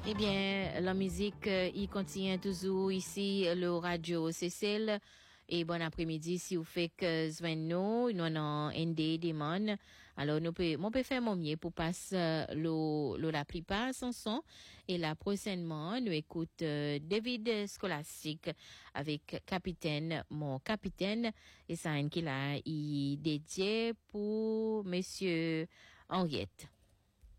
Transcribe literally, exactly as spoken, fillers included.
Eh bien, la musique, euh, il continue toujours ici, le radio Cécile. Et bon après-midi, si vous faites que nous, nous avons un des démons. Alors, nous peut, on peut faire mon mieux pour passer euh, le, le, la plupart son son. Et là, prochainement, nous écoute euh, David Scholastic avec Capitaine, mon capitaine. Et ça, un qu'il a, il dédié pour Monsieur Henriette.